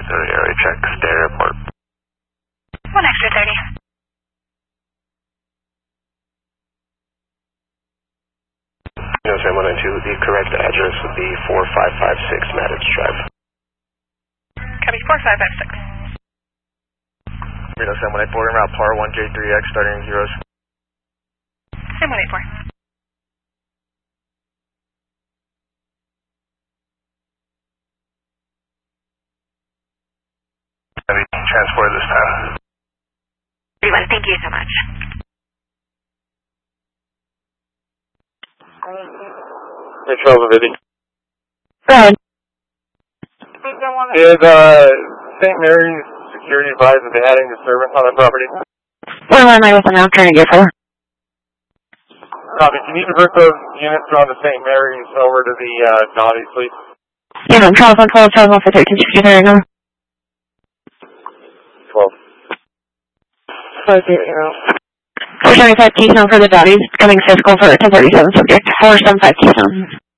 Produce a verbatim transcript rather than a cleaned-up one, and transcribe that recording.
Zero area check, stay airport. One extra thirty. No, Sam one nine two, the correct address would be four five five six Maddox Drive. Copy, four five five six. Reno Sam one eight four, en route par one J three X, starting zeros. Sam one eight four. Heavy transport this time. thirty-one, thank you so much. Hey, Charles and Vicky. Go ahead. Did uh, Saint Mary's security advise that they had any disturbance on the property? What am I with them now trying to get for? Copy. Can you divert those units from the Saint Mary's over to the uh, Naughty, please? Yeah, I'm Charles one twelve, Charles one for thirteen sixty-three, no? twelve. four seventy-five Keystone for the Dotties, coming fiscal for ten thirty-seven subject, four seventy-five Keystone.